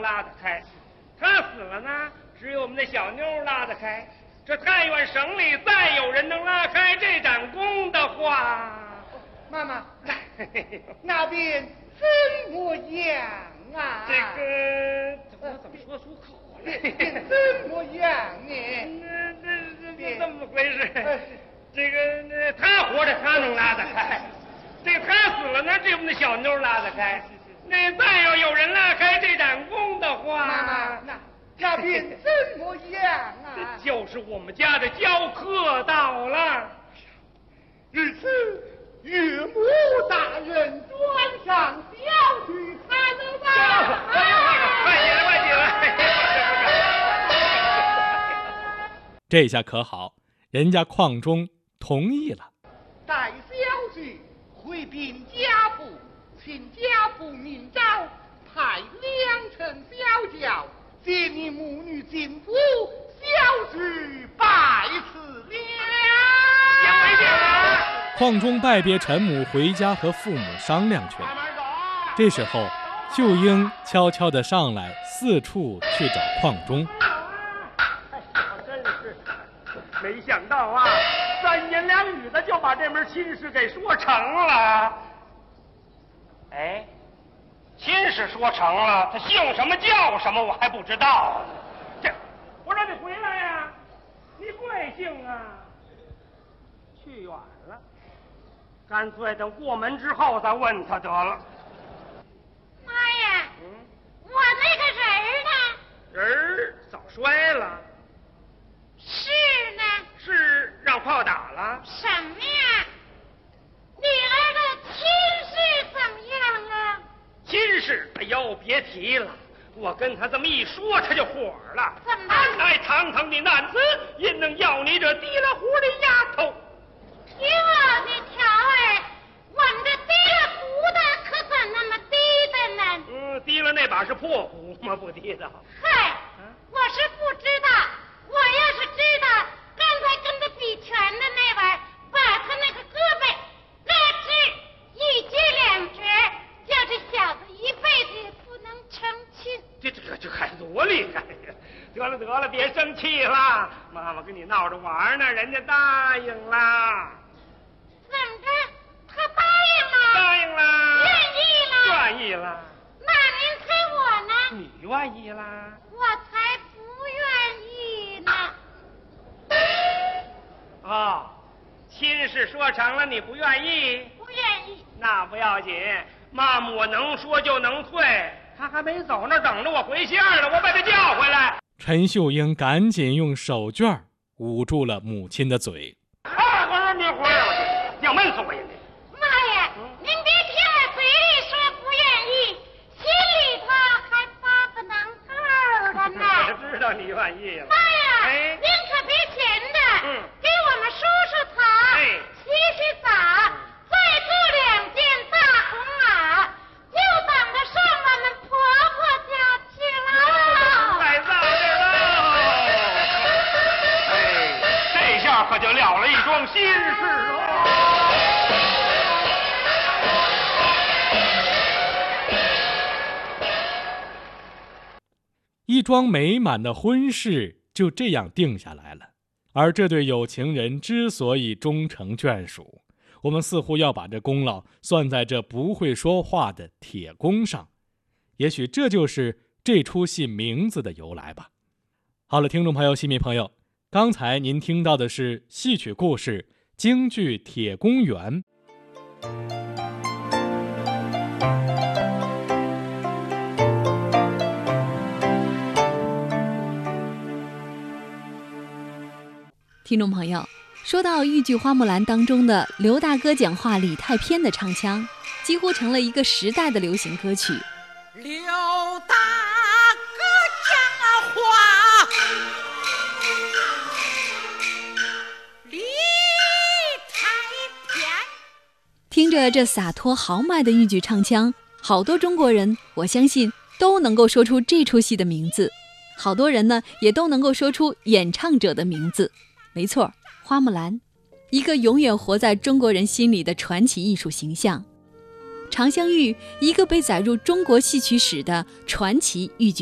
拉得开，他死了呢，只有我们那小妞拉得开。这太原省里再有人能拉开这盏弓的话， 妈妈，那边怎么样啊？ 这个我怎么说出口来？ 怎么样呢？ 那这么回事？这个他活着他能拉得开，这个他死了呢，这我们的小妞拉得开。那再要有人拉开这盏弓的话， 妈妈，那边怎么样啊？ 就是我们家的教课到了。 如此，岳母大人转上小去看了吧。 快起来，快起来！ 这下可好，人家邝中同意了。 待小婿回禀家父，请家父明诏派2乘小轿接你母女进府，小婿拜辞了。 邝中拜别陈母，回家和父母商量去了。这时候，秀英悄悄地上来，四处去找邝中。 真是没想到啊，3言2语的就把这门亲事给说成了。哎，亲事说成了，他姓什么叫什么我还不知道。我让你回来呀，你贵姓啊？去远了，干脆等过门之后再问他得了。 妈呀，我那个人儿呢？ 人早摔了。 是呢？ 是让炮打了。 什么呀？女儿的亲事怎么样啊？ 亲事，哎呦，别提了。我跟他这么一说，他就火了。 怎么？ 俺乃堂堂的男子，焉能要你这低了胡的丫头？ 哟，你瞧儿，我们这低了胡的可怎那么低的呢？ 低了那把是破胡吗？不低的。 嗨，我是不知道。我要是知道，刚才跟他比拳的那位，把他那个胳膊咯吱一截2截，叫这小子一辈子也不能成亲。 这还多厉害呀！得了，别生气了，妈妈跟你闹着玩呢，人家答应了。 怎么着？他答应了？ 答应了。 愿意了？ 愿意了。 那您猜我呢？ 你愿意啦？ 我才不愿意呢。 哦，亲事说成了，你不愿意？ 不愿意。 那不要紧，妈妈我能说就能退。他还没走那等着我回信呢，我把他叫回来。 陈秀英赶紧用手绢捂住了母亲的嘴。 我说你回来，我要闷死我呀！ 妈呀，您别听我嘴里说不愿意，心里头还发个能够的呢。 我知道你愿意了。 妈呀， 哎， 您可别闲着，给我们梳梳头，洗洗澡，再雇2件大红袄，就等着上我们婆婆家去了。 太早了。这下可就了了一桩心事了。 一桩美满的婚事就这样定下来了。而这对有情人之所以终成眷属，我们似乎要把这功劳算在这不会说话的铁公上。也许这就是这出戏名字的由来吧。好了，听众朋友、戏迷朋友，刚才您听到的是戏曲故事京剧《铁公园》。 听众朋友，说到豫剧《花木兰》当中的刘大哥讲话李太偏的唱腔，几乎成了一个时代的流行歌曲。 刘大哥讲话李太偏， 听着这洒脱豪迈的豫剧唱腔，好多中国人我相信都能够说出这出戏的名字，好多人呢也都能够说出演唱者的名字。没错，花木兰，一个永远活在中国人心里的传奇艺术形象。常香玉，一个被载入中国戏曲史的传奇豫剧